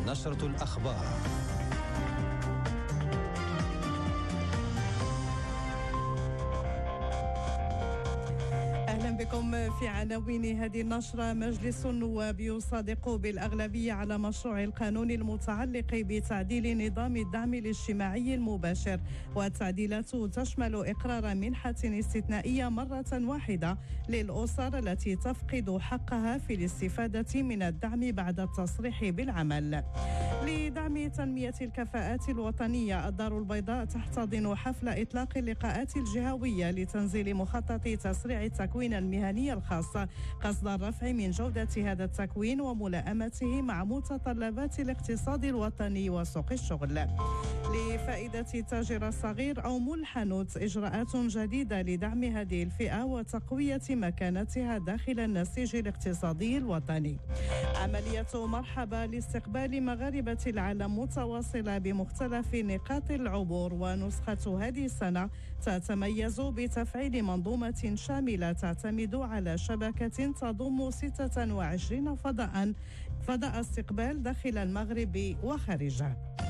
نشرة الأخبار. أهلا بكم في عناوين هذه النشرة. مجلس النواب يصادق بالأغلبية على مشروع القانون المتعلق بتعديل نظام الدعم الاجتماعي المباشر، والتعديلات تشمل إقرار منحة استثنائية مرة واحدة للأسر التي تفقد حقها في الاستفادة من الدعم بعد التصريح بالعمل. لدعم تنمية الكفاءات الوطنية، الدار البيضاء تحتضن حفل إطلاق اللقاءات الجهوية لتنزيل مخطط تسريع التكوين المهني الخاص قصد الرفع من جودة هذا التكوين وملائمته مع متطلبات الاقتصاد الوطني وسوق الشغل. لفائدة التاجر الصغير أو ملحنوت، إجراءات جديدة لدعم هذه الفئة وتقوية مكانتها داخل النسيج الاقتصادي الوطني. عملية مرحبا لاستقبال مغاربة العالم متواصلة بمختلف نقاط العبور، ونسخة هذه السنة تتميز بتفعيل منظومة شاملة تعتمد على شبكة تضم 26 فضاء استقبال داخل المغرب وخارجه.